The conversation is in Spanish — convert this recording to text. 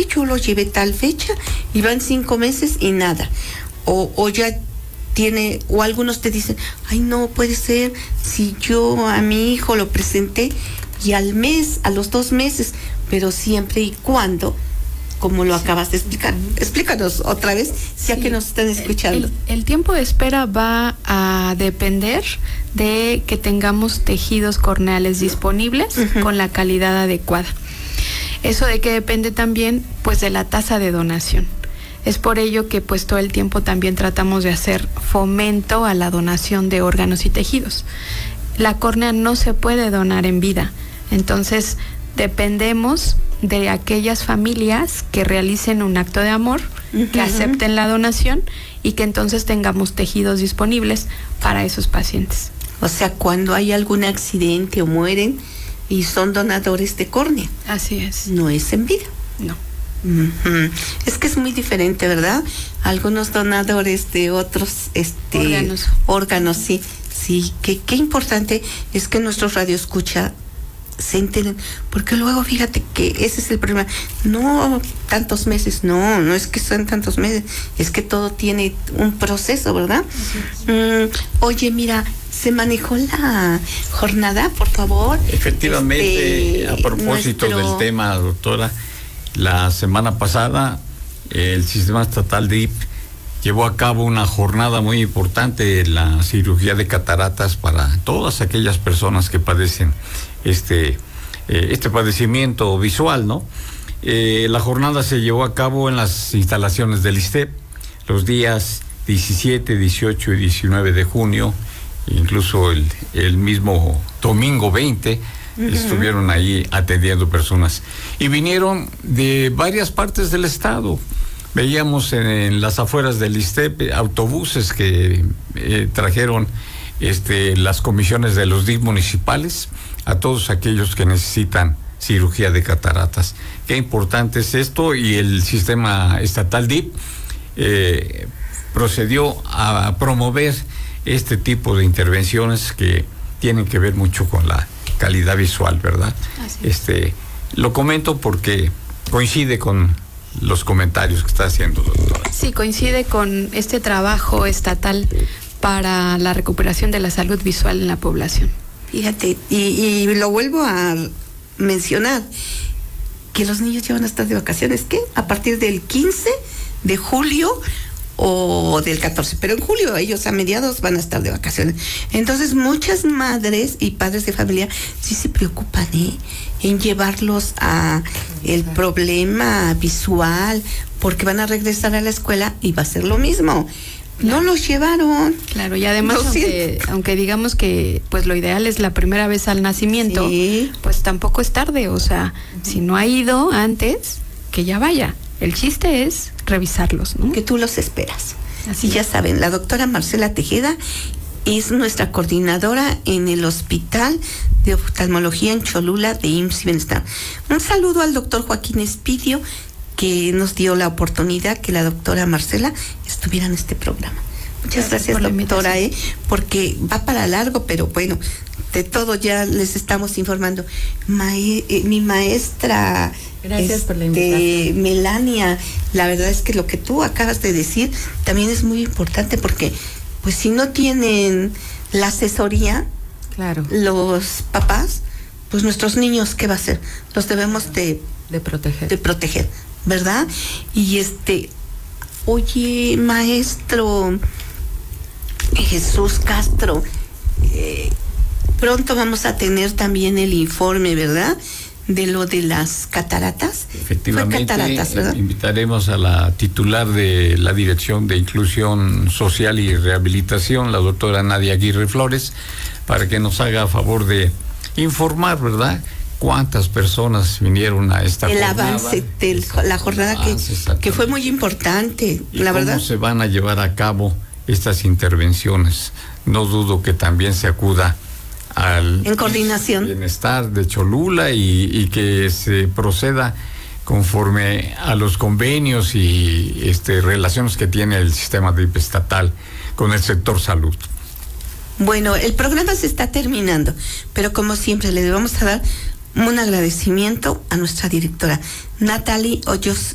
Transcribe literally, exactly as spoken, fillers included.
yo lo llevé tal fecha y van cinco meses y nada. O, o ya tiene, o algunos te dicen, ay, no puede ser, si yo a mi hijo lo presenté y al mes, a los dos meses, pero siempre y cuando, como lo acabas de explicar. Explícanos otra vez, ya sí, que nos están escuchando. El, el tiempo de espera va a depender de que tengamos tejidos corneales disponibles uh-huh. con la calidad adecuada. Eso de que depende también, pues, de la tasa de donación. Es por ello que, pues, todo el tiempo también tratamos de hacer fomento a la donación de órganos y tejidos. La córnea no se puede donar en vida, entonces dependemos de aquellas familias que realicen un acto de amor, uh-huh. que acepten la donación y que entonces tengamos tejidos disponibles para esos pacientes. O sea, cuando hay algún accidente o mueren y son donadores de córnea. Así es. No es en vida. No. Uh-huh. Es que es muy diferente, ¿verdad? Algunos donadores de otros este, órganos. órganos, sí. Sí, qué, qué importante es que nuestros radioescucha se enteren, porque luego fíjate que ese es el problema. No tantos meses, no, no es que sean tantos meses, es que todo tiene un proceso, ¿verdad? Sí. Mm, oye, mira, se manejó la jornada, por favor. Efectivamente, este, a propósito nuestro... del tema, doctora, la semana pasada el Sistema Estatal de I P llevó a cabo una jornada muy importante en la cirugía de cataratas para todas aquellas personas que padecen este, eh, este padecimiento visual, ¿no? Eh, la jornada se llevó a cabo en las instalaciones del I S S S T E P los días diecisiete, dieciocho y diecinueve de junio, incluso el, el mismo domingo veinte, uh-huh. estuvieron ahí atendiendo personas. Y vinieron de varias partes del estado. Veíamos en, en las afueras del I S S S T E P autobuses que eh, trajeron este, las comisiones de los D I F municipales a todos aquellos que necesitan cirugía de cataratas. Qué importante es esto, y el Sistema Estatal D I P eh, procedió a promover este tipo de intervenciones que tienen que ver mucho con la calidad visual, ¿verdad? Así es. Este, lo comento porque coincide con los comentarios que está haciendo, doctora. Sí, coincide con este trabajo estatal para la recuperación de la salud visual en la población. Fíjate, y, y lo vuelvo a mencionar, que los niños ya van a estar de vacaciones, ¿qué? A partir del quince de julio o del catorce, pero en julio ellos a mediados van a estar de vacaciones. Entonces muchas madres y padres de familia sí se preocupan ¿eh? en llevarlos a el problema visual, porque van a regresar a la escuela y va a ser lo mismo. No los llevaron. Claro, y además aunque, aunque digamos que pues lo ideal es la primera vez al nacimiento, sí. pues tampoco es tarde, o sea, uh-huh. si no ha ido antes, que ya vaya. El chiste es revisarlos, ¿no? Que tú los esperas. Así y ya saben, la doctora Marcela Tejeda es nuestra coordinadora en el Hospital de Oftalmología en Cholula de I M S S y Bienestar. Un saludo al doctor Joaquín Espidio, que nos dio la oportunidad que la doctora Marcela estuviera en este programa. Muchas gracias, gracias doctora, eh, porque va para largo, pero bueno, de todo ya les estamos informando. Mae, eh, mi maestra, gracias este, por la invitación. Melania, la verdad es que lo que tú acabas de decir también es muy importante, porque pues si no tienen la asesoría, claro, los papás, pues nuestros niños, ¿qué va a hacer? Los debemos de, de proteger. De proteger. ¿Verdad? Y este, oye, maestro Jesús Castro, eh, pronto vamos a tener también el informe, ¿verdad? De lo de las cataratas. Efectivamente, cataratas, ¿verdad? Invitaremos a la titular de la Dirección de Inclusión Social y Rehabilitación, la doctora Nadia Aguirre Flores, para que nos haga favor de informar, ¿verdad?, cuántas personas vinieron a esta el jornada. El avance de la jornada avance, que, que fue muy importante, y la cómo verdad. Se van a llevar a cabo estas intervenciones. No dudo que también se acuda al en coordinación Bienestar de Cholula y, y que se proceda conforme a los convenios y este relaciones que tiene el sistema de I P estatal con el sector salud. Bueno, el programa se está terminando, pero como siempre le vamos a dar un agradecimiento a nuestra directora, Natalie Hoyos